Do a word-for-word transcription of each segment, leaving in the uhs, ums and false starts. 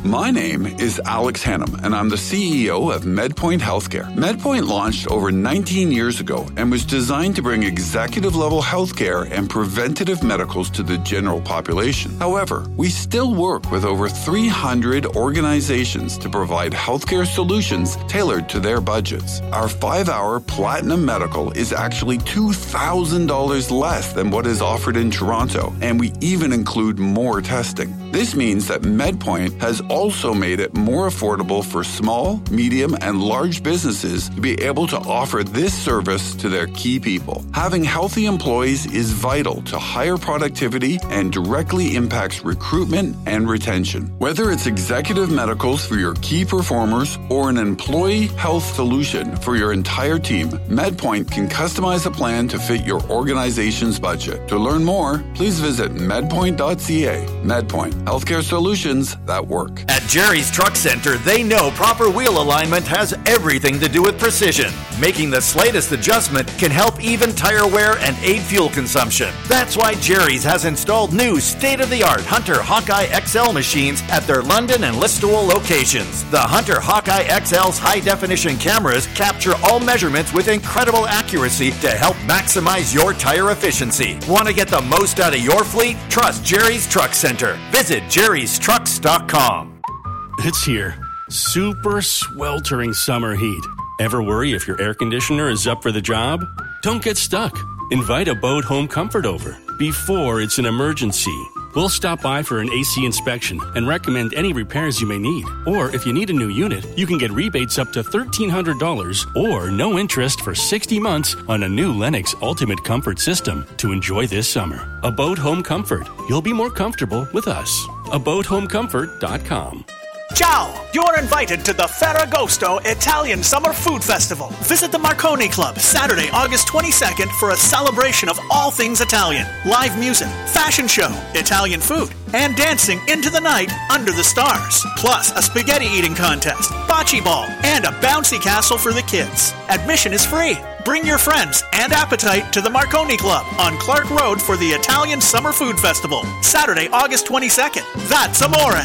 My name is Alex Hannum, and I'm the C E O of MedPoint Healthcare. MedPoint launched over nineteen years ago and was designed to bring executive-level healthcare and preventative medicals to the general population. However, we still work with over three hundred organizations to provide healthcare solutions tailored to their budgets. Our five-hour Platinum Medical is actually two thousand dollars less than what is offered in Toronto, and we even include more testing. This means that MedPoint has also made it more affordable for small, medium, and large businesses to be able to offer this service to their key people. Having healthy employees is vital to higher productivity and directly impacts recruitment and retention. Whether it's executive medicals for your key performers or an employee health solution for your entire team, MedPoint can customize a plan to fit your organization's budget. To learn more, please visit medpoint dot c a. MedPoint, healthcare solutions that work. At Jerry's Truck Center, they know proper wheel alignment has everything to do with precision. Making the slightest adjustment can help even tire wear and aid fuel consumption. That's why Jerry's has installed new state-of-the-art Hunter Hawkeye X L machines at their London and Listowel locations. The Hunter Hawkeye X L's high-definition cameras capture all measurements with incredible accuracy to help maximize your tire efficiency. Want to get the most out of your fleet? Trust Jerry's Truck Center. Visit jerrys trucks dot com. It's here. Super sweltering summer heat. Ever worry if your air conditioner is up for the job? Don't get stuck. Invite Abode Home Comfort over before it's an emergency. We'll stop by for an A C inspection and recommend any repairs you may need. Or if you need a new unit, you can get rebates up to thirteen hundred dollars or no interest for sixty months on a new Lennox Ultimate Comfort system to enjoy this summer. Abode Home Comfort. You'll be more comfortable with us. abode home comfort dot com. Ciao! You're invited to the Ferragosto Italian Summer Food Festival. Visit the Marconi Club Saturday, August twenty-second for a celebration of all things Italian. Live music, fashion show, Italian food, and dancing into the night under the stars. Plus a spaghetti eating contest, bocce ball, and a bouncy castle for the kids. Admission is free. Bring your friends and appetite to the Marconi Club on Clark Road for the Italian Summer Food Festival. Saturday, August twenty-second. That's amore!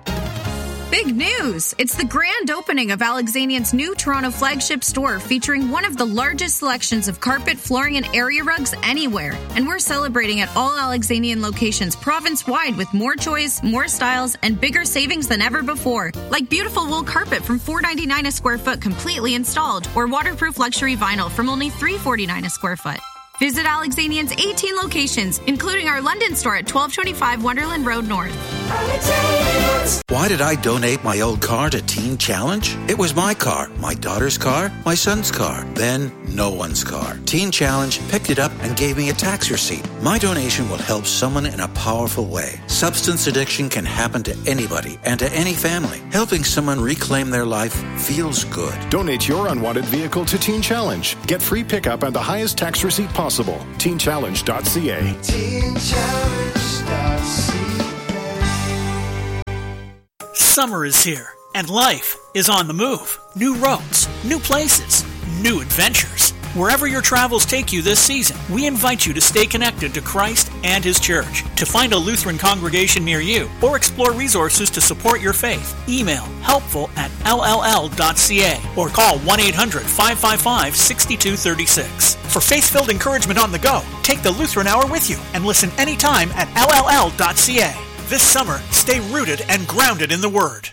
Big news! It's the grand opening of Alexanian's new Toronto flagship store featuring one of the largest selections of carpet, flooring, and area rugs anywhere. And we're celebrating at all Alexanian locations province-wide with more choice, more styles, and bigger savings than ever before. Like beautiful wool carpet from four dollars and ninety-nine cents a square foot completely installed, or waterproof luxury vinyl from only three dollars and forty-nine cents a square foot. Visit Alexanian's eighteen locations, including our London store at twelve twenty-five Wonderland Road North. Why did I donate my old car to Teen Challenge? It was my car, my daughter's car, my son's car, then no one's car. Teen Challenge picked it up and gave me a tax receipt. My donation will help someone in a powerful way. Substance addiction can happen to anybody and to any family. Helping someone reclaim their life feels good. Donate your unwanted vehicle to Teen Challenge. Get free pickup and the highest tax receipt possible. teen challenge dot c a. teen challenge dot c a. Summer is here, and life is on the move. New roads, new places, new adventures. Wherever your travels take you this season, we invite you to stay connected to Christ and His Church. To find a Lutheran congregation near you or explore resources to support your faith, email helpful at l l l dot c a or call one eight hundred five five five six two three six. For faith-filled encouragement on the go, take the Lutheran Hour with you and listen anytime at l l l dot c a. This summer, stay rooted and grounded in the Word.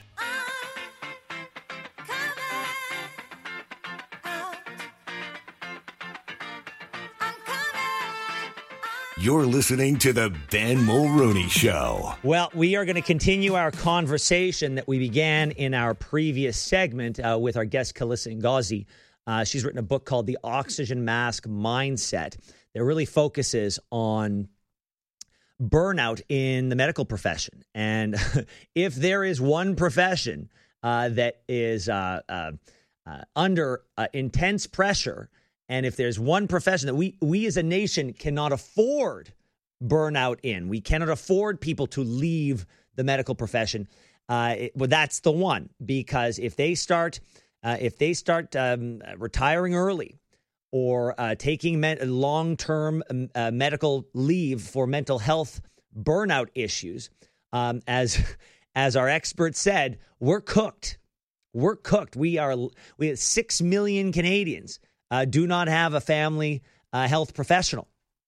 You're listening to the Ben Mulrooney Show. Well, we are going to continue our conversation that we began in our previous segment uh, with our guest, Calissa Ngozi. Uh, she's written a book called The Oxygen Mask Mindset that really focuses on burnout in the medical profession. And if there is one profession uh, that is uh, uh, uh, under uh, intense pressure, and if there's one profession that we we as a nation cannot afford burnout in, we cannot afford people to leave the medical profession, uh, it, well, that's the one. Because if they start, uh, if they start um, retiring early, or uh, taking me- long-term uh, medical leave for mental health burnout issues, um, as as our expert said, we're cooked. We're cooked. We are. We have six million Canadians uh, do not have a family uh, health professional,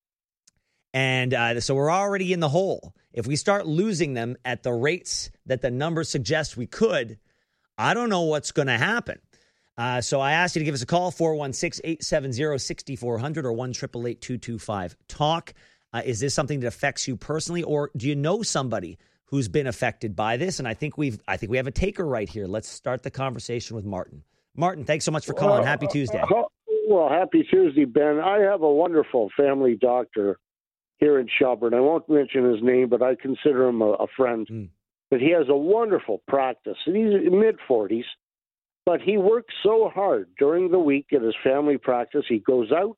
and uh, so we're already in the hole. If we start losing them at the rates that the numbers suggest we could, I don't know what's going to happen. Uh, so I asked you to give us a call, four one six, eight seven zero, six four zero zero or one eight eight eight, two two five, talk. Uh, is this something that affects you personally, or do you know somebody who's been affected by this? And I think we've, I think we have a taker right here. Let's start the conversation with Martin. Martin, thanks so much for calling. Well, happy Tuesday. Well, happy Tuesday, Ben. I have a wonderful family doctor here in Shelburne. I won't mention his name, but I consider him a, a friend. Mm. But he has a wonderful practice, and he's in mid-forties. But he works so hard during the week at his family practice. He goes out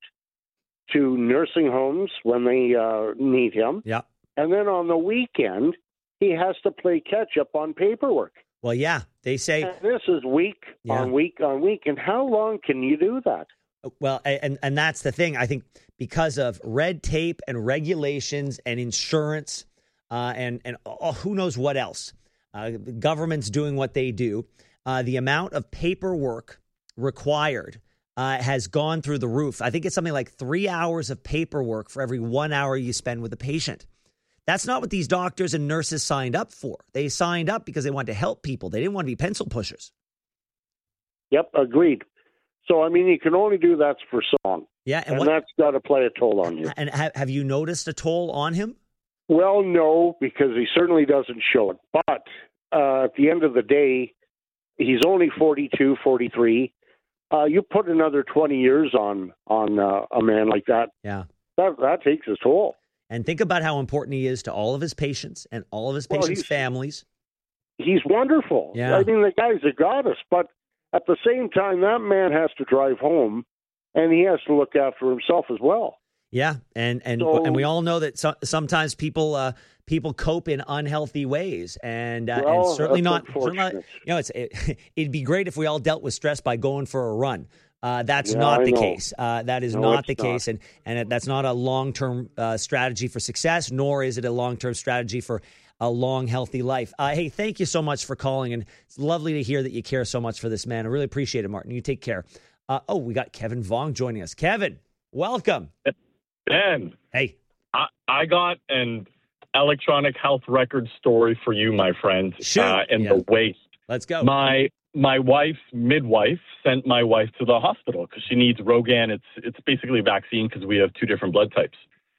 to nursing homes when they uh, need him. Yeah. And then on the weekend, he has to play catch-up on paperwork. Well, yeah, they say... And this is week yeah. on week on week. And how long can you do that? Well, and, and that's the thing. I think because of red tape and regulations and insurance uh, and, and uh, who knows what else, uh, the government's doing what they do. Uh, the amount of paperwork required uh, has gone through the roof. I think it's something like three hours of paperwork for every one hour you spend with a patient. That's not what these doctors and nurses signed up for. They signed up because they wanted to help people. They didn't want to be pencil pushers. Yep, agreed. So, I mean, you can only do that for so long. Yeah, and, and what, that's got to play a toll on you. And ha- have you noticed a toll on him? Well, no, because he certainly doesn't show it. But uh, at the end of the day, he's only forty-two, forty-three. Uh, you put another twenty years on on uh, a man like that. Yeah, that that takes a toll. And think about how important he is to all of his patients and all of his well, patients' he's, families. He's wonderful. Yeah. I mean, the guy's a goddess. But at the same time, that man has to drive home, and he has to look after himself as well. Yeah, and and so, and we all know that so, sometimes people uh, people cope in unhealthy ways, and uh, well, and certainly not, certainly not. You know, it's it, it'd be great if we all dealt with stress by going for a run. Uh, that's yeah, not I the know. case. Uh, that is no, not the not. case, and and that's not a long term uh, strategy for success, nor is it a long term strategy for a long, healthy life. Uh, hey, thank you so much for calling, and it's lovely to hear that you care so much for this man. I really appreciate it, Martin. You take care. Uh, oh, we got Kevin Vong joining us. Kevin, welcome. Ben, hey, I, I got an electronic health record story for you, my friend. Shoot. Uh, in yeah. the waste. Let's go. My my wife's midwife sent my wife to the hospital because she needs Rogan. It's it's basically a vaccine because we have two different blood types.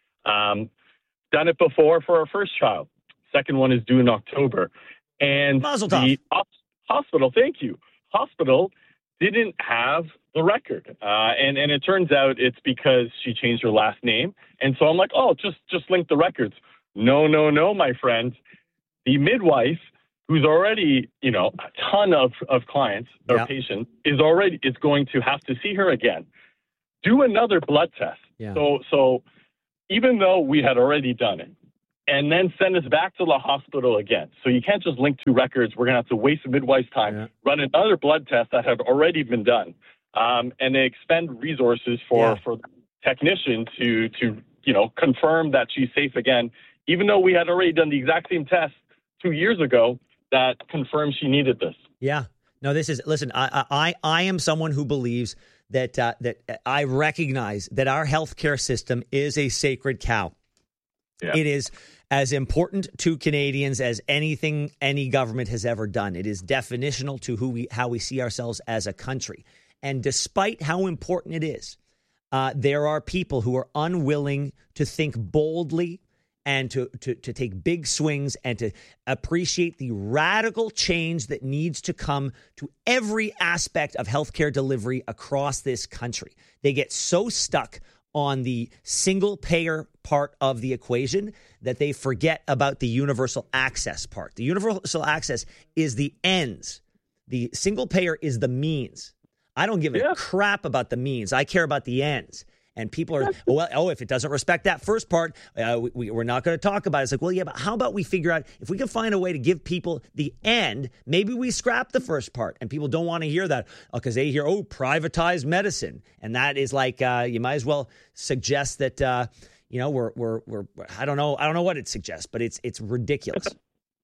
Um, done it before for our first child. Second one is due in October, and Mazel the tov. ho- hospital. Thank you. Hospital didn't have the record. Uh, and, and it turns out it's because she changed her last name. And so I'm like, oh, just, just link the records. No, no, no, my friend. The midwife, who's already, you know, a ton of, of clients or yeah. patients, is already is going to have to see her again. Do another blood test. Yeah. So, so even though we had already done it, and then send us back to the hospital again. So you can't just link two records. We're going to have to waste the midwife's time, yeah. run another blood test that had already been done. Um, and they expend resources for, yeah. for the technician to, to, you know, confirm that she's safe again, even though we had already done the exact same test two years ago that confirmed she needed this. Yeah. No, this is, listen, I, I, I am someone who believes that, uh, that I recognize that our healthcare system is a sacred cow. Yeah. It is as important to Canadians as anything any government has ever done. It is definitional to who we, how we see ourselves as a country. And despite how important it is, uh, there are people who are unwilling to think boldly and to, to, to take big swings and to appreciate the radical change that needs to come to every aspect of healthcare delivery across this country. They get so stuck on the single payer part of the equation that they forget about the universal access part. The universal access is the ends. The single payer is the means. I don't give a yeah. crap about the means. I care about the ends. And people are, well, oh, if it doesn't respect that first part, uh, we, we're not going to talk about it. It's like, well, yeah, but how about we figure out if we can find a way to give people the end, maybe we scrap the first part. And people don't want to hear that because they hear, oh, privatized medicine. And that is like, uh, you might as well suggest that, uh, you know, we're, we're, we're, I don't know. I don't know what it suggests, but it's, it's ridiculous.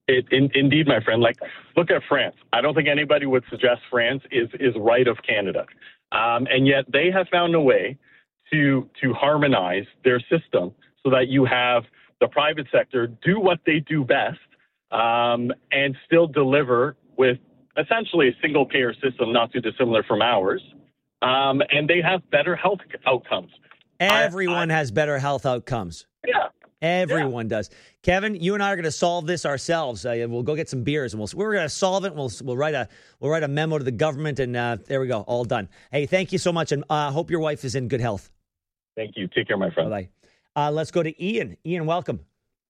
It, in, indeed, my friend. Like, look at France. I don't think anybody would suggest France is is right of Canada, um, and yet they have found a way to to harmonize their system so that you have the private sector do what they do best um, and still deliver with essentially a single payer system, not too dissimilar from ours, um, and they have better health outcomes. Everyone I, I, has better health outcomes. Yeah. Everyone yeah. does. Kevin, you and I are going to solve this ourselves. Uh, we'll go get some beers and we'll we're going to solve it. And we'll we'll write a we'll write a memo to the government, and uh, there we go, all done. Hey, thank you so much, and I uh, hope your wife is in good health. Thank you. Take care, my friend. Bye. Uh, let's go to Ian. Ian, welcome.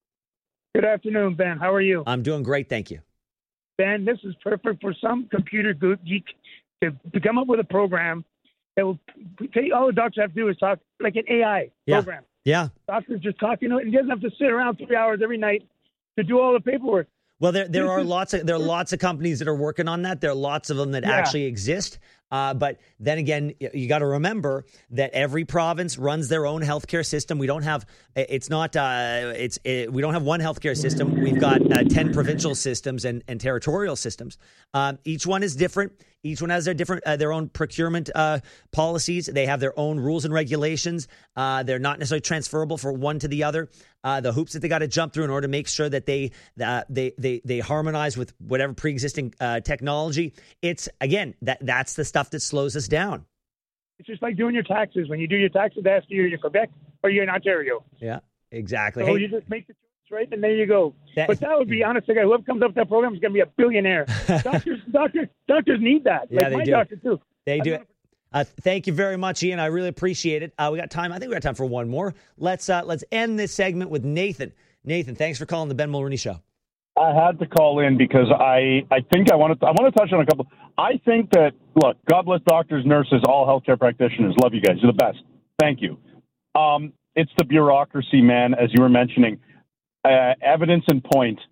Good afternoon, Ben. How are you? I'm doing great, thank you. Ben, this is perfect for some computer geek to, to come up with a program that will take, all the doctors have to do is talk like an A I yeah. program. Yeah. Doctors just talk, you know, and he doesn't have to sit around three hours every night to do all the paperwork. Well, there there are lots of there are lots of companies that are working on that. There are lots of them that yeah. actually exist. Uh, but then again, you got to remember that every province runs their own healthcare system. We don't have it's not uh, it's it, we don't have one healthcare system. We've got uh, ten provincial systems and, and territorial systems. Um, each one is different. Each one has their different uh, their own procurement uh, policies. They have their own rules and regulations. Uh, they're not necessarily transferable from one to the other. Uh, the hoops that they got to jump through in order to make sure that they uh, they they they harmonize with whatever pre-existing uh, technology. It's again that that's the stuff that slows us down. It's just like doing your taxes. When you do your taxes, they ask you, you're in Quebec or you're in Ontario. Yeah, exactly. So hey, you just make the choice, right? And there you go. That, but that would be honest to God. Whoever comes up with that program is going to be a billionaire. doctors, doctors, doctors need that. Yeah, like they my do. doctor too. They do. Uh, thank you very much, Ian. I really appreciate it. Uh, we got time. I think we got time for one more. Let's uh, let's end this segment with Nathan. Nathan, thanks for calling the Ben Mulroney Show. I had to call in because I, I think I want to I want to touch on a couple. I think that, look, God bless doctors, nurses, all healthcare practitioners. Love you guys. You're the best. Thank you. Um, it's the bureaucracy, man, as you were mentioning. Uh, evidence in point.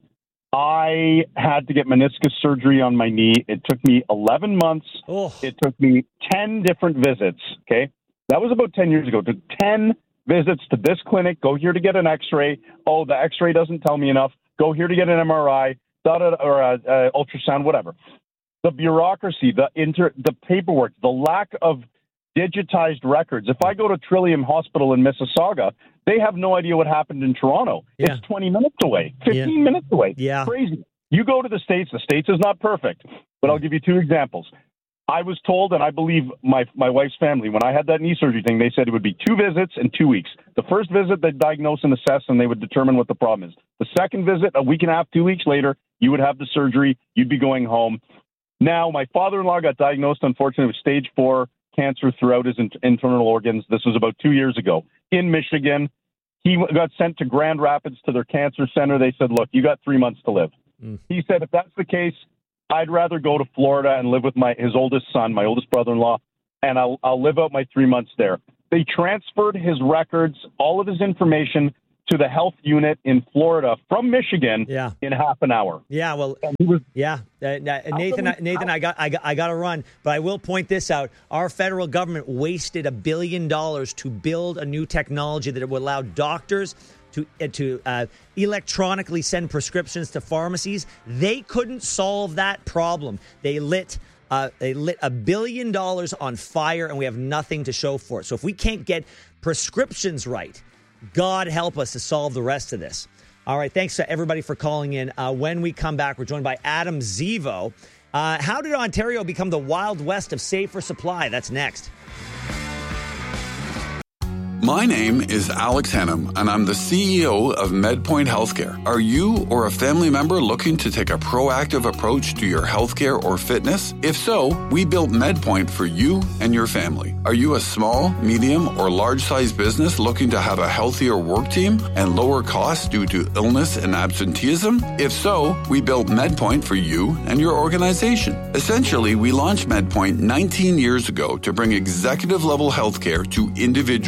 I had to get meniscus surgery on my knee. It took me eleven months. Oh. It took me ten different visits, okay? That was about ten years ago. It took ten visits to this clinic. Go here to get an x-ray. Oh, the x-ray doesn't tell me enough. Go here to get an M R I, da, da, or a, a ultrasound, whatever. The bureaucracy, the inter, the paperwork, the lack of digitized records. If I go to Trillium Hospital in Mississauga, they have no idea what happened in Toronto. Yeah. It's twenty minutes away, fifteen yeah. minutes away. Yeah. Crazy. You go to the States, the States is not perfect, but I'll give you two examples. I was told, and I believe my my wife's family, when I had that knee surgery thing, they said it would be two visits in two weeks. The first visit, they'd diagnose and assess, and they would determine what the problem is. The second visit, a week and a half, two weeks later, you would have the surgery. You'd be going home. Now, my father-in-law got diagnosed, unfortunately, with stage four cancer throughout his in- internal organs. This was about two years ago in Michigan. He w- got sent to Grand Rapids to their cancer center. They said, look, you got three months to live. Mm. He said, if that's the case, I'd rather go to Florida and live with my his oldest son, my oldest brother-in-law, and I'll I'll live out my three months there. They transferred his records, all of his information, to the health unit in Florida from Michigan yeah. in half an hour. Yeah, well, and he was, yeah, uh, Nathan, I, Nathan, I got, I got, I got to run, but I will point this out: our federal government wasted a billion dollars to build a new technology that would allow doctors to uh, to uh, electronically send prescriptions to pharmacies. They couldn't solve that problem. They lit. Uh, they lit a billion dollars on fire, and we have nothing to show for it. So if we can't get prescriptions right, God help us to solve the rest of this. All right, thanks to everybody for calling in. Uh, when we come back, we're joined by Adam Zivo. Uh, how did Ontario become the Wild West of safer supply? That's next. My name is Alex Hannum, and I'm the C E O of MedPoint Healthcare. Are you or a family member looking to take a proactive approach to your healthcare or fitness? If so, we built MedPoint for you and your family. Are you a small, medium, or large-sized business looking to have a healthier work team and lower costs due to illness and absenteeism? If so, we built MedPoint for you and your organization. Essentially, we launched MedPoint nineteen years ago to bring executive-level healthcare to individuals and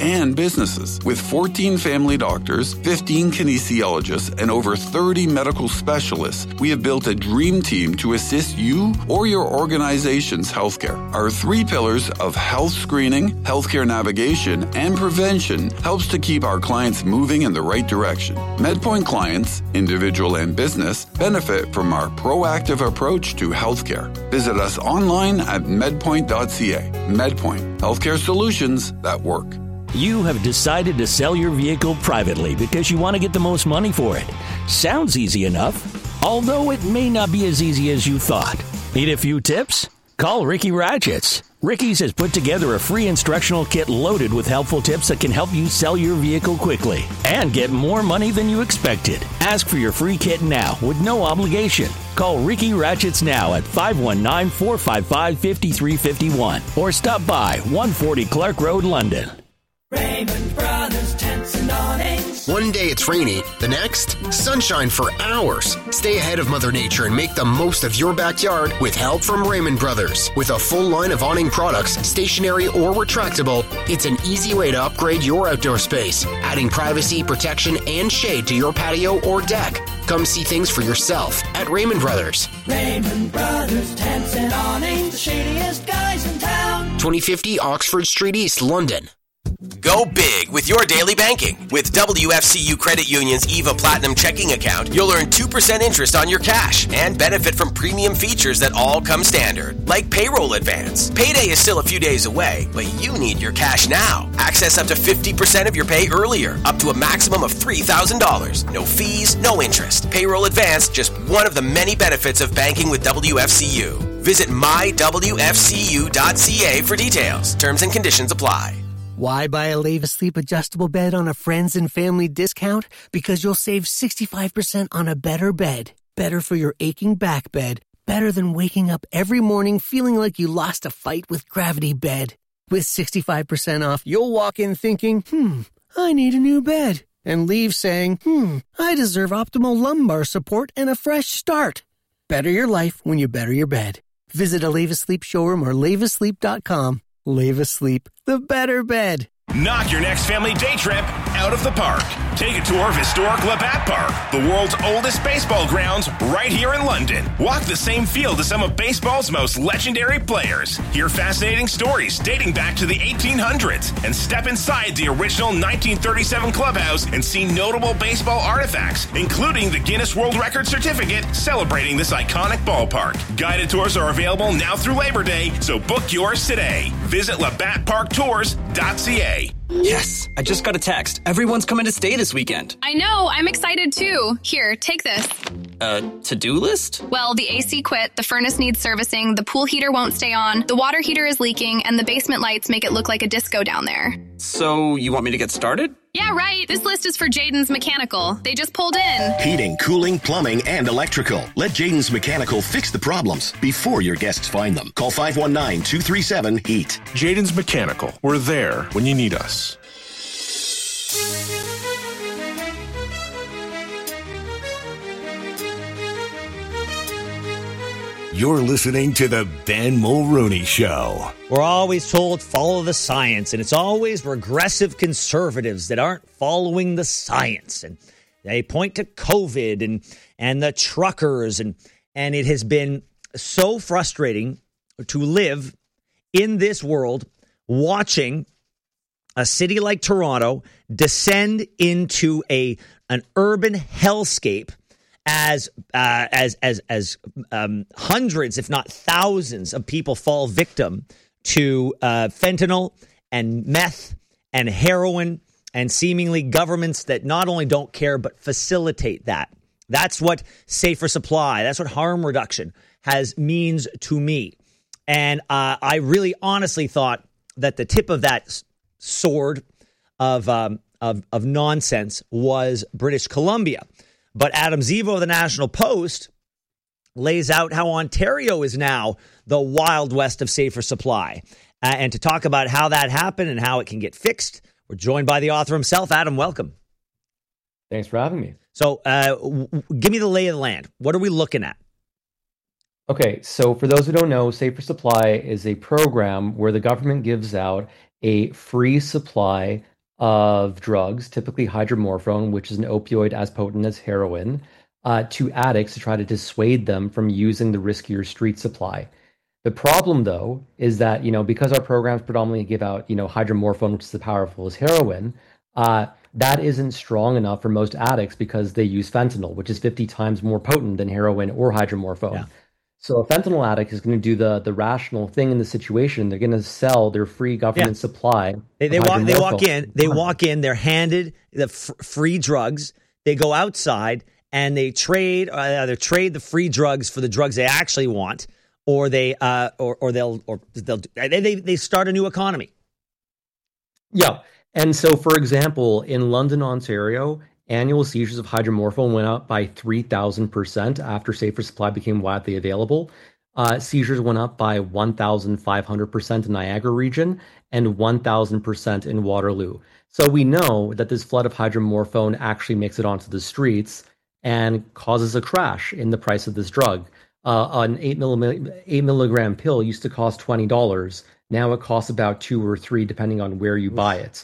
and businesses. With fourteen family doctors, fifteen kinesiologists, and over thirty medical specialists, we have built a dream team to assist you or your organization's healthcare. Our three pillars of health screening, healthcare navigation, and prevention helps to keep our clients moving in the right direction. MedPoint clients, individual and business, benefit from our proactive approach to healthcare. Visit us online at medpoint dot c a. MedPoint, healthcare solutions that work. You have decided to sell your vehicle privately because you want to get the most money for it. Sounds easy enough, although it may not be as easy as you thought. Need a few tips? Call Ricky Ratchets. Ricky's has put together a free instructional kit loaded with helpful tips that can help you sell your vehicle quickly and get more money than you expected. Ask for your free kit now with no obligation. Call Ricky Ratchets now at five one nine, four five five, five three five one or stop by one forty Clark Road, London. Raymond Brothers Tents and Awnings. One day it's rainy, the next, sunshine for hours. Stay ahead of Mother Nature and make the most of your backyard with help from Raymond Brothers. With a full line of awning products, stationary or retractable, it's an easy way to upgrade your outdoor space, adding privacy, protection, and shade to your patio or deck. Come see things for yourself at Raymond Brothers. Raymond Brothers Tents and Awnings, the shadiest guys in town. twenty fifty Oxford Street East, London. Go big with your daily banking. With W F C U Credit Union's EVA Platinum checking account, you'll earn two percent interest on your cash and benefit from premium features that all come standard, like payroll advance. Payday is still a few days away, but you need your cash now. Access up to fifty percent of your pay earlier, up to a maximum of three thousand dollars. No fees, no interest. Payroll advance, just one of the many benefits of banking with W F C U. Visit my w f c u dot c a for details. Terms and conditions apply. Why buy a Leva Sleep adjustable bed on a friends and family discount? Because you'll save sixty-five percent on a better bed. Better for your aching back bed. Better than waking up every morning feeling like you lost a fight with Gravity Bed. With sixty-five percent off, you'll walk in thinking, hmm, I need a new bed. And leave saying, hmm, I deserve optimal lumbar support and a fresh start. Better your life when you better your bed. Visit a Leva Sleep showroom or leva sleep dot com. Leva Sleep, the better bed. Knock your next family day trip out of the park. Take a tour of historic Labatt Park, the world's oldest baseball grounds, right here in London. Walk the same field as some of baseball's most legendary players. Hear fascinating stories dating back to the eighteen hundreds and step inside the original nineteen thirty-seven clubhouse and see notable baseball artifacts, including the Guinness World Record certificate celebrating this iconic ballpark. Guided tours are available now through Labor Day, so book yours today. Visit labatt park tours dot c a. Yes, I just got a text. Everyone's coming to stay this weekend. I know, I'm excited too. Here, take this. Uh, to-do list? Well, the A C quit, the furnace needs servicing, the pool heater won't stay on, the water heater is leaking, and the basement lights make it look like a disco down there. So, you want me to get started? Yeah, right. This list is for Jaden's Mechanical. They just pulled in. Heating, cooling, plumbing, and electrical. Let Jaden's Mechanical fix the problems before your guests find them. Call five one nine, two three seven, heat. Jaden's Mechanical. We're there when you need us. You're listening to the Ben Mulrooney Show. We're always told follow the science, and it's always regressive conservatives that aren't following the science. And they point to COVID and and the truckers, and and it has been so frustrating to live in this world watching a city like Toronto descend into a an urban hellscape as uh, as as as um, hundreds, if not thousands, of people fall victim to uh, fentanyl and meth and heroin, and seemingly governments that not only don't care but facilitate that. That's what safer supply, that's what harm reduction has means to me. And uh, I really honestly thought that the tip of that sword of um, of of nonsense was British Columbia. But Adam Zivo of the National Post lays out how Ontario is now the Wild West of safer supply. Uh, and to talk about how that happened and how it can get fixed, we're joined by the author himself. Adam, welcome. Thanks for having me. So uh, w- give me the lay of the land. What are we looking at? Okay, so for those who don't know, Safer Supply is a program where the government gives out a free supply of drugs, typically hydromorphone, which is an opioid as potent as heroin, uh, to addicts to try to dissuade them from using the riskier street supply. The problem, though, is that, you know, because our programs predominantly give out, you know, hydromorphone, which is as powerful as heroin, uh, that isn't strong enough for most addicts because they use fentanyl, which is fifty times more potent than heroin or hydromorphone. Yeah. So a fentanyl addict is going to do the the rational thing in the situation. They're going to sell their free government yeah. supply. They, they walk. They walk in. They walk in. They're handed the f- free drugs. They go outside and they trade. Uh, either trade the free drugs for the drugs they actually want, or they uh, or or they'll or they'll they they, they start a new economy. Yeah, and so for example, in London, Ontario, annual seizures of hydromorphone went up by three thousand percent after safer supply became widely available. Uh, seizures went up by one thousand five hundred percent in Niagara region and one thousand percent in Waterloo. So we know that this flood of hydromorphone actually makes it onto the streets and causes a crash in the price of this drug. Uh, an eight, millim- eight milligram pill used to cost twenty dollars. Now it costs about two or three, depending on where you buy it.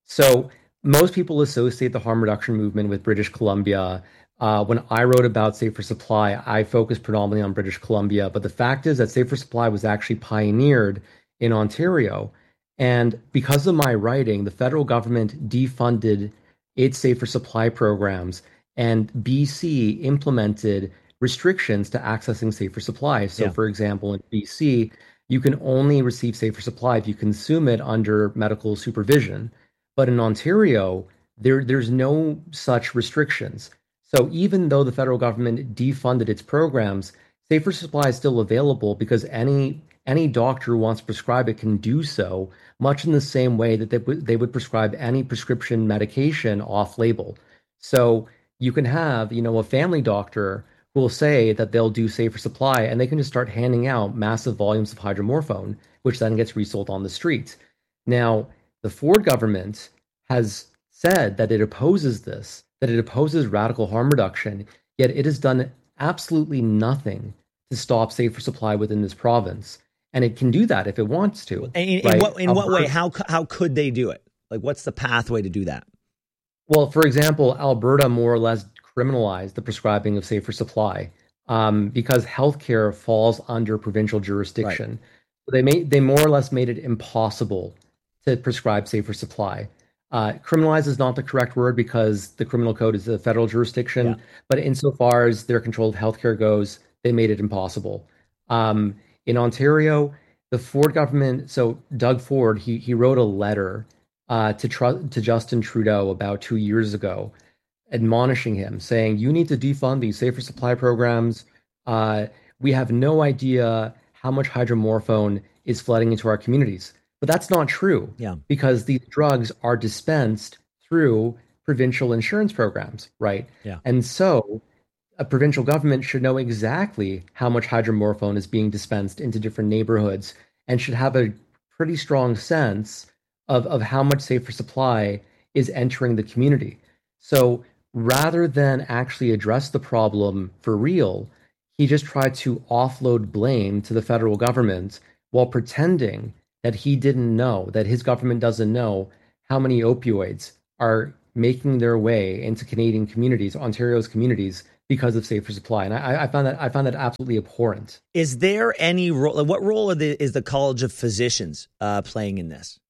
So most people associate the harm reduction movement with British Columbia. Uh, when I wrote about Safer Supply, I focused predominantly on British Columbia. But the fact is that Safer Supply was actually pioneered in Ontario. And because of my writing, the federal government defunded its Safer Supply programs, and B C implemented restrictions to accessing Safer Supply. So, yeah. for example, in B C, you can only receive Safer Supply if you consume it under medical supervision. But in Ontario, there there's no such restrictions. So even though the federal government defunded its programs, Safer Supply is still available because any any doctor who wants to prescribe it can do so, much in the same way that they, w- they would prescribe any prescription medication off-label. So you can have, you know, a family doctor who will say that they'll do Safer Supply, and they can just start handing out massive volumes of hydromorphone, which then gets resold on the street. Now, the Ford government has said that it opposes this, that it opposes radical harm reduction, yet it has done absolutely nothing to stop Safer Supply within this province. And it can do that if it wants to. In, in, right? in what, in what way? How how could they do it? Like, what's the pathway to do that? Well, for example, Alberta more or less criminalized the prescribing of Safer Supply um, because healthcare falls under provincial jurisdiction. Right. So they made they more or less made it impossible to prescribe Safer Supply. Uh, criminalize is not the correct word because the criminal code is a federal jurisdiction, yeah. but insofar as their control of healthcare goes, they made it impossible. Um, in Ontario, the Ford government, so Doug Ford, he he wrote a letter uh, to tr- to Justin Trudeau about two years ago, admonishing him, saying, you need to defund these Safer Supply programs. Uh, we have no idea how much hydromorphone is flooding into our communities. But that's not true, yeah. because these drugs are dispensed through provincial insurance programs, right? Yeah. And so a provincial government should know exactly how much hydromorphone is being dispensed into different neighborhoods and should have a pretty strong sense of, of how much Safer Supply is entering the community. So rather than actually address the problem for real, he just tried to offload blame to the federal government while pretending that he didn't know, that his government doesn't know how many opioids are making their way into Canadian communities, Ontario's communities, because of Safer Supply. And I, I found that I found that absolutely abhorrent. Is there any role? What role are the, is the College of Physicians uh, playing in this?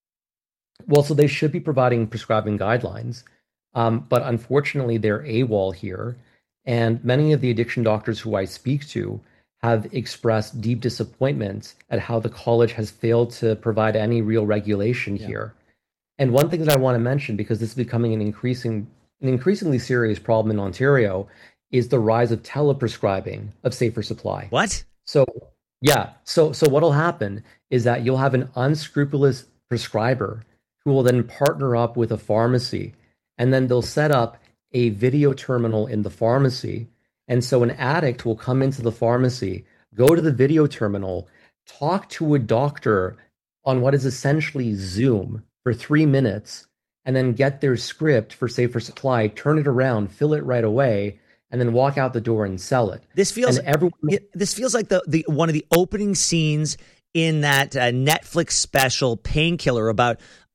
Well, so they should be providing prescribing guidelines, um, but unfortunately, they're AWOL here, and many of the addiction doctors who I speak to have expressed deep disappointment at how the college has failed to provide any real regulation yeah. here. And one thing that I want to mention, because this is becoming an increasing, an increasingly serious problem in Ontario, is the rise of teleprescribing of Safer Supply. What? So, yeah. So, so what'll happen is that you'll have an unscrupulous prescriber who will then partner up with a pharmacy, and then they'll set up a video terminal in the pharmacy. And so an addict will come into the pharmacy, go to the video terminal, talk to a doctor on what is essentially Zoom for three minutes, and then get their script for Safer Supply, turn it around, fill it right away, and then walk out the door and sell it. This feels and everyone, this feels like the, the one of the opening scenes in that uh, Netflix special Painkiller about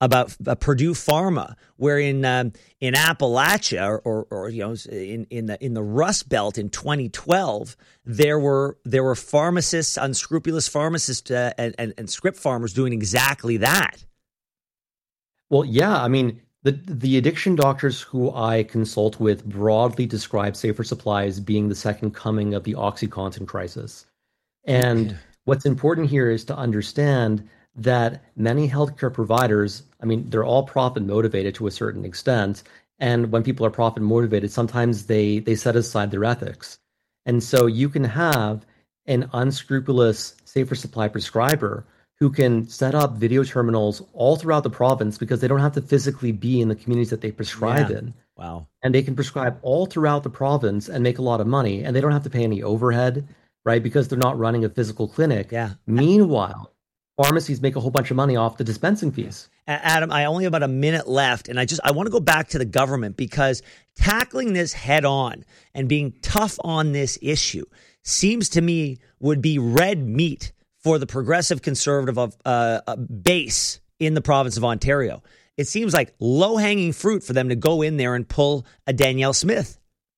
about uh, Purdue Pharma, where in um, in Appalachia or, or, or you know in, in the in the Rust Belt in twenty twelve, there were there were pharmacists, unscrupulous pharmacists, uh, and, and and script farmers doing exactly that. Well, yeah, I mean, the the addiction doctors who I consult with broadly describe Safer Supply as being the second coming of the OxyContin crisis. And okay. What's important here is to understand that many healthcare providers, I mean, they're all profit motivated to a certain extent. And when people are profit motivated, sometimes they they set aside their ethics. And so you can have an unscrupulous Safer Supply prescriber who can set up video terminals all throughout the province because they don't have to physically be in the communities that they prescribe yeah. in. Wow. And they can prescribe all throughout the province and make a lot of money, and they don't have to pay any overhead, right? Because they're not running a physical clinic. Yeah. Meanwhile, pharmacies make a whole bunch of money off the dispensing fees. Adam, I only have about a minute left, and I just I want to go back to the government because tackling this head on and being tough on this issue seems to me would be red meat for the progressive conservative of uh, base in the province of Ontario. It seems like low-hanging fruit for them to go in there and pull a Danielle Smith.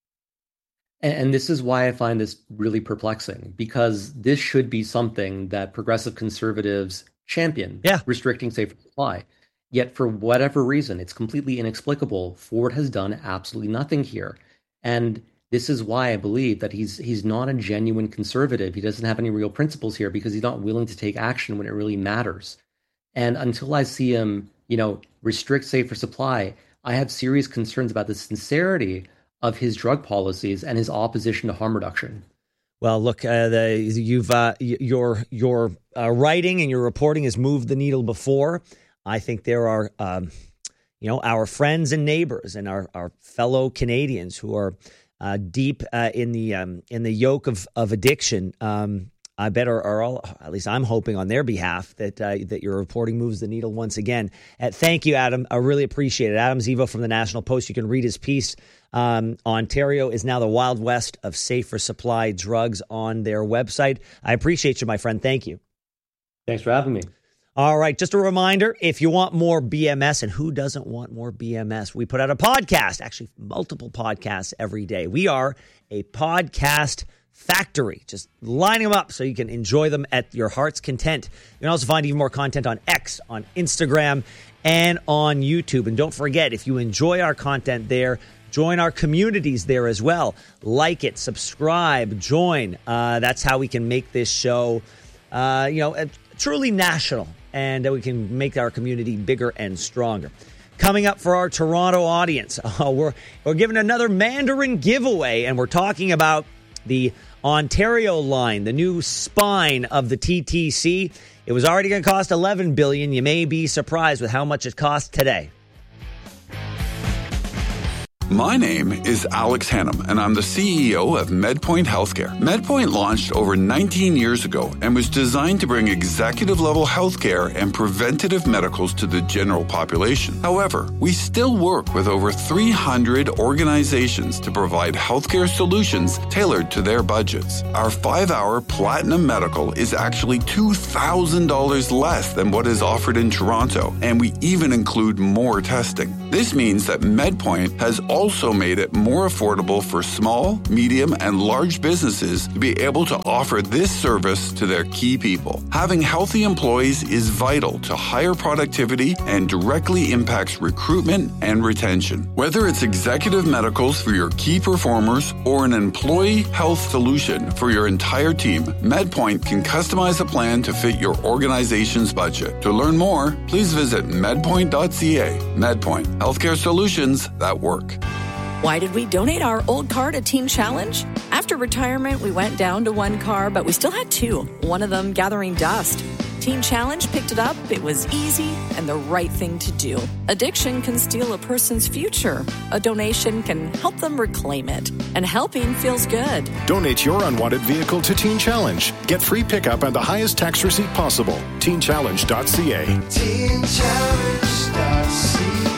And this is why I find this really perplexing, because this should be something that progressive conservatives champion, yeah. restricting Safer Supply. Yet for whatever reason, it's completely inexplicable. Ford has done absolutely nothing here. And this is why I believe that he's he's not a genuine conservative. He doesn't have any real principles here because he's not willing to take action when it really matters. And until I see him, you know, restrict Safer Supply, I have serious concerns about the sincerity of his drug policies and his opposition to harm reduction. Well, look, uh, the, you've uh, your your uh, writing and your reporting has moved the needle before. I think there are, um, you know, our friends and neighbors and our, our fellow Canadians who are uh, deep uh, in the um, in the yoke of of addiction. Um, I bet are, are all, at least I'm hoping on their behalf that uh, that your reporting moves the needle once again. Uh, thank you, Adam. I really appreciate it. Adam Zivo from the National Post. You can read his piece. Um, Ontario is now the Wild West of Safer Supply drugs on their website. I appreciate you, my friend. Thank you. Thanks for having me. All right. Just a reminder, if you want more B M S, and who doesn't want more B M S? We put out a podcast, actually multiple podcasts every day. We are a podcast factory, just lining them up so you can enjoy them at your heart's content. You can also find even more content on X, on Instagram, and on YouTube. And don't forget, if you enjoy our content there, join our communities there as well. Like it, subscribe, join. Uh, that's how we can make this show, uh, you know, truly national, and we can make our community bigger and stronger. Coming up for our Toronto audience, uh, we're we're giving another Mandarin giveaway, and we're talking about the Ontario line, the new spine of the T T C. It was already going to cost eleven billion dollars. You may be surprised with how much it costs today. My name is Alex Hannum, and I'm the C E O of MedPoint Healthcare. MedPoint launched over nineteen years ago and was designed to bring executive-level healthcare and preventative medicals to the general population. However, we still work with over three hundred organizations to provide healthcare solutions tailored to their budgets. Our five-hour Platinum Medical is actually two thousand dollars less than what is offered in Toronto, and we even include more testing. This means that MedPoint has also made it more affordable for small, medium, and large businesses to be able to offer this service to their key people. Having healthy employees is vital to higher productivity and directly impacts recruitment and retention. Whether it's executive medicals for your key performers or an employee health solution for your entire team, MedPoint can customize a plan to fit your organization's budget. To learn more, please visit medpoint dot c a. MedPoint, healthcare solutions that work. Why did we donate our old car to Teen Challenge? After retirement, we went down to one car, but we still had two, one of them gathering dust. Teen Challenge picked it up. It was easy and the right thing to do. Addiction can steal a person's future. A donation can help them reclaim it. And helping feels good. Donate your unwanted vehicle to Teen Challenge. Get free pickup and the highest tax receipt possible. teen challenge dot c a. teen challenge dot c a.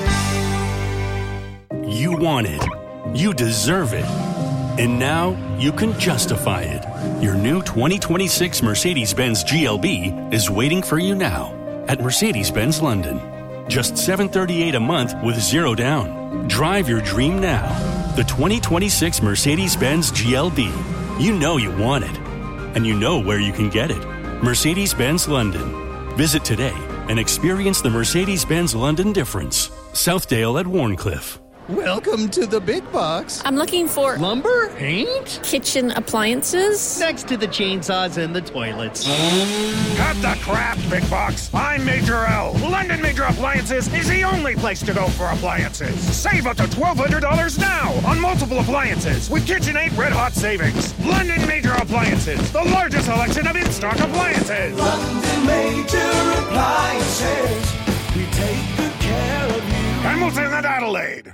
You want it. You deserve it. And now you can justify it. Your new twenty twenty-six Mercedes-Benz G L B is waiting for you now at Mercedes-Benz London. Just seven hundred thirty-eight dollars a month with zero down. Drive your dream now. The twenty twenty-six Mercedes-Benz G L B. You know you want it. And you know where you can get it. Mercedes-Benz London. Visit today and experience the Mercedes-Benz London difference. Southdale at Warncliffe. Welcome to the big box. I'm looking for lumber, paint, kitchen appliances. Next to the chainsaws and the toilets. Cut the crap, big box. I'm Major L. London Major Appliances is the only place to go for appliances. Save up to twelve hundred dollars now on multiple appliances with KitchenAid Red Hot Savings. London Major Appliances, the largest selection of in-stock appliances. London Major Appliances. We take good care of you. Hamilton and Adelaide.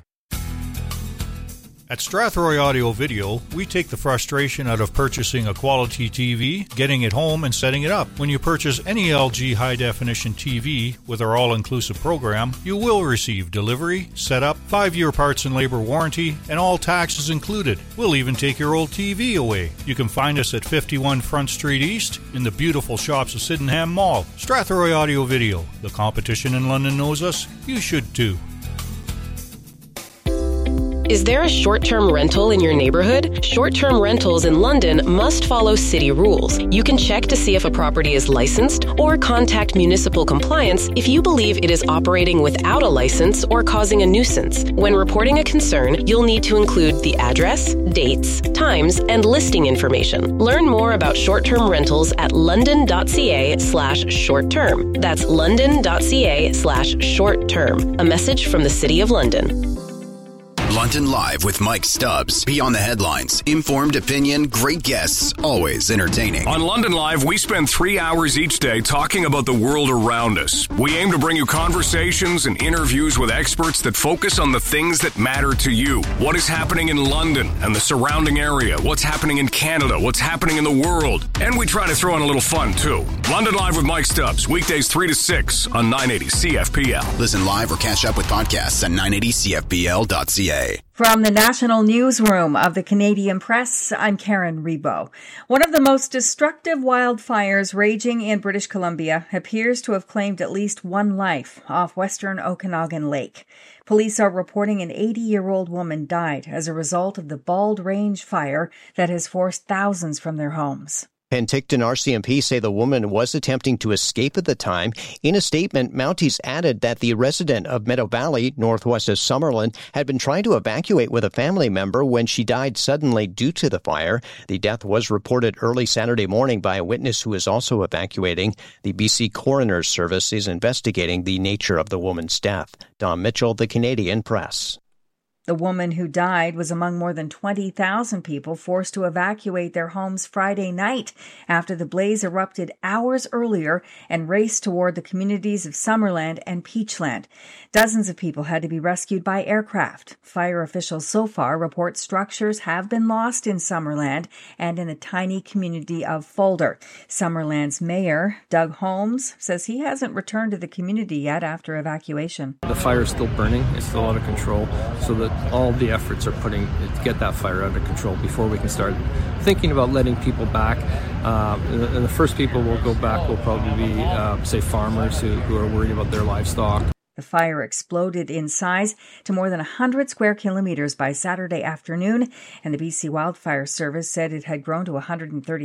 At Strathroy Audio Video, we take the frustration out of purchasing a quality T V, getting it home, and setting it up. When you purchase any L G high-definition T V with our all-inclusive program, you will receive delivery, setup, five-year parts and labor warranty, and all taxes included. We'll even take your old T V away. You can find us at fifty-one Front Street East in the beautiful shops of Sydenham Mall. Strathroy Audio Video. The competition in London knows us. You should too. Is there a short-term rental in your neighborhood? Short-term rentals in London must follow city rules. You can check to see if a property is licensed or contact municipal compliance if you believe it is operating without a license or causing a nuisance. When reporting a concern, you'll need to include the address, dates, times, and listing information. Learn more about short-term rentals at london.ca slash short-term. That's london.ca slash short-term. A message from the City of London. London Live with Mike Stubbs. Beyond the headlines. Informed opinion, great guests, always entertaining. On London Live, we spend three hours each day talking about the world around us. We aim to bring you conversations and interviews with experts that focus on the things that matter to you. What is happening in London and the surrounding area? What's happening in Canada? What's happening in the world? And we try to throw in a little fun, too. London Live with Mike Stubbs. Weekdays three to six on nine eighty C F P L. Listen live or catch up with podcasts at nine eighty C F P L dot C A. From the National Newsroom of the Canadian Press, I'm Karen Rebo. One of the most destructive wildfires raging in British Columbia appears to have claimed at least one life off western Okanagan Lake. Police are reporting an eighty-year-old woman died as a result of the Bald Range fire that has forced thousands from their homes. Penticton R C M P say the woman was attempting to escape at the time. In a statement, Mounties added that the resident of Meadow Valley, northwest of Summerlin, had been trying to evacuate with a family member when she died suddenly due to the fire. The death was reported early Saturday morning by a witness who is also evacuating. The B C Coroner's Service is investigating the nature of the woman's death. Don Mitchell, The Canadian Press. The woman who died was among more than twenty thousand people forced to evacuate their homes Friday night after the blaze erupted hours earlier and raced toward the communities of Summerland and Peachland. Dozens of people had to be rescued by aircraft. Fire officials so far report structures have been lost in Summerland and in the tiny community of Fulder. Summerland's mayor, Doug Holmes, says he hasn't returned to the community yet after evacuation. The fire is still burning. It's still out of control, so that all the efforts are putting to get that fire under control before we can start thinking about letting people back. Uh, and the first people will go back will probably be, uh, say, farmers who, who are worried about their livestock. The fire exploded in size to more than one hundred square kilometers by Saturday afternoon, and the B C Wildfire Service said it had grown to one hundred thirty